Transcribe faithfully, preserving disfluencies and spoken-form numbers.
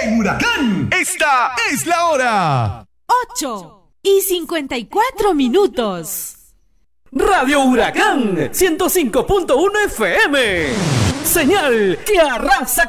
en Huracán. Esta es la hora. ocho y cincuenta y cuatro minutos. Radio Huracán ciento cinco punto uno F M. Señal que arrasa